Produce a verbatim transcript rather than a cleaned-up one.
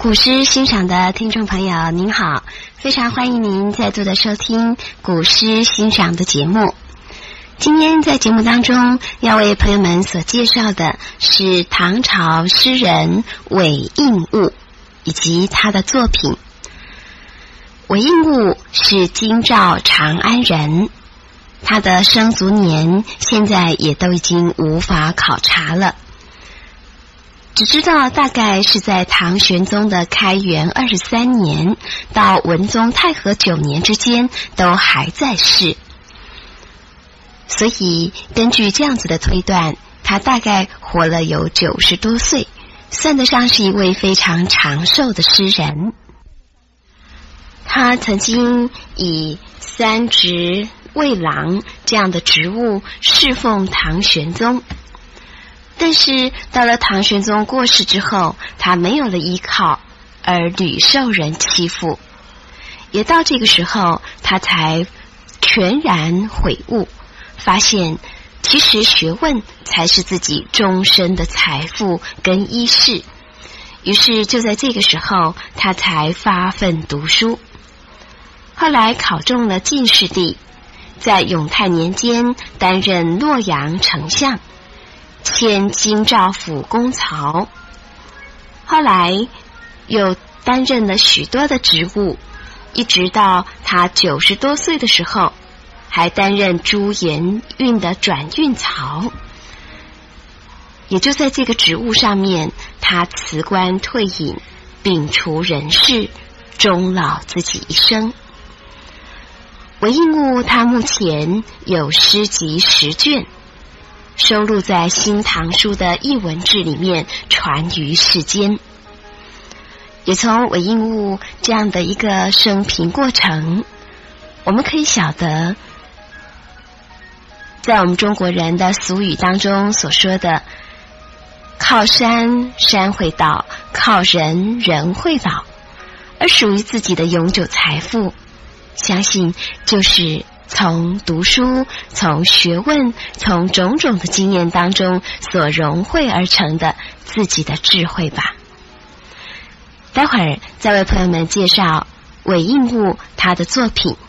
古诗欣赏的听众朋友您好，非常欢迎您再度的收听古诗欣赏的节目。今天在节目当中要为朋友们所介绍的是唐朝诗人韦应物以及他的作品。韦应物是京兆长安人，他的生卒年现在也都已经无法考察了，只知道大概是在唐玄宗的开元二十三年到文宗太和九年之间都还在世，所以根据这样子的推断，他大概活了有九十多岁，算得上是一位非常长寿的诗人。他曾经以三职卫郎这样的职务侍奉唐玄宗，但是到了唐玄宗过世之后，他没有了依靠，而屡受人欺负，也到这个时候他才全然悔悟，发现其实学问才是自己终身的财富跟衣饰，于是就在这个时候他才发奋读书。后来考中了进士第，在永泰年间担任洛阳丞相，迁京兆府公曹，后来又担任了许多的职务，一直到他九十多岁的时候，还担任朱颜运的转运曹。也就在这个职务上面，他辞官退隐，摒除人世，终老自己一生。韦应物他目前有诗集十卷，收录在《新唐书》的艺文志里面，传于世间。也从韦应物这样的一个生平过程，我们可以晓得，在我们中国人的俗语当中所说的靠山山会倒，靠人人会倒，而属于自己的永久财富，相信就是从读书，从学问，从种种的经验当中所融汇而成的自己的智慧吧。待会儿再为朋友们介绍韦应物他的作品。